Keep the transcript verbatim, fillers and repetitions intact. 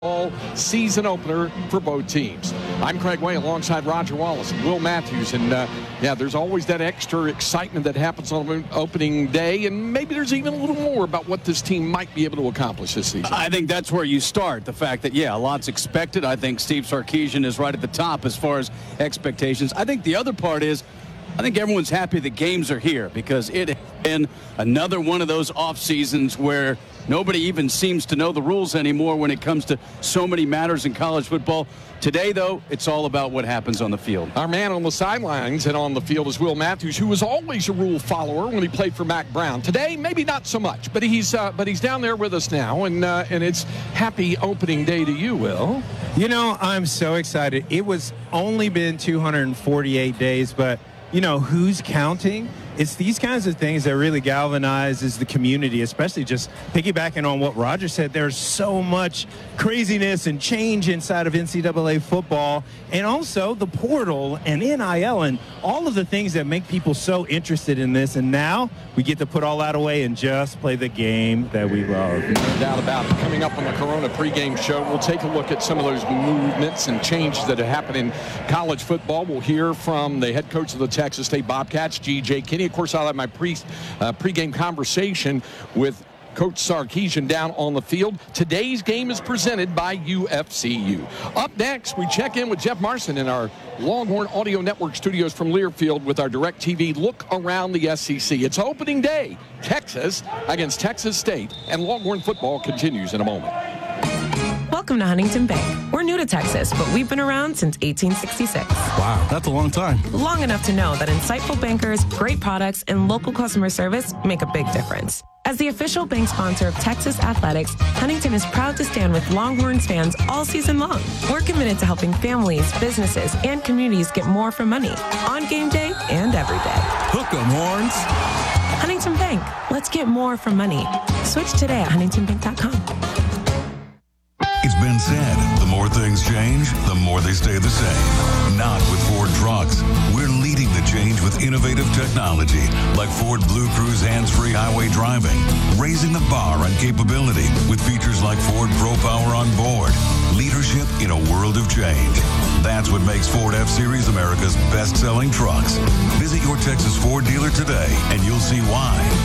All season opener for both teams. I'm Craig Way alongside Roger Wallace and Will Matthews. And, uh, yeah, there's always that extra excitement that happens on opening day. And maybe there's even a little more about what this team might be able to accomplish this season. I think that's where you start. The fact that, yeah, a lot's expected. I think Steve Sarkisian is right at the top as far as expectations. I think the other part is I think everyone's happy the games are here because it has been another one of those off seasons where nobody even seems to know the rules anymore when it comes to so many matters in college football. Today, though, it's all about what happens on the field. Our man on the sidelines and on the field is Will Matthews, who was always a rule follower when he played for Mack Brown. Today, maybe not so much, but he's uh, but he's down there with us now, and uh, and it's happy opening day to you, Will. You know, I'm so excited. It was only been two hundred forty-eight days, but you know, who's counting? It's these kinds of things that really galvanizes the community, especially just piggybacking on what Roger said. There's so much craziness and change inside of N C double A football, and also the portal and N I L and all of the things that make people so interested in this. And now we get to put all that away and just play the game that we love. No doubt about it. Coming up on the Corona pregame show, we'll take a look at some of those movements and changes that have happened in college football. We'll hear from the head coach of the Texas State Bobcats, G J Kinney. Of course, I'll have my pre, uh, pregame conversation with Coach Sarkisian down on the field. Today's game is presented by U F C U. Up next, we check in with Jeff Marson in our Longhorn Audio Network studios from Learfield with our DirecTV look around the S E C. It's opening day. Texas against Texas State, and Longhorn football continues in a moment. Welcome to Huntington Bank. We're new to Texas, but we've been around since eighteen sixty-six. Wow, that's a long time. Long enough to know that insightful bankers, great products, and local customer service make a big difference. As the official bank sponsor of Texas Athletics, Huntington is proud to stand with Longhorns fans all season long. We're committed to helping families, businesses, and communities get more for money on game day and every day. Hook 'em, Horns. Huntington Bank. Let's get more for money. Switch today at huntington bank dot com. It's been said, the more things change, the more they stay the same. Not with Ford Trucks. We're leading the change with innovative technology like Ford Blue Cruise hands-free highway driving, raising the bar on capability with features like Ford Pro Power on board. Leadership in a world of change. That's what makes Ford F-Series America's best-selling trucks. Visit your Texas Ford dealer today and you'll see why.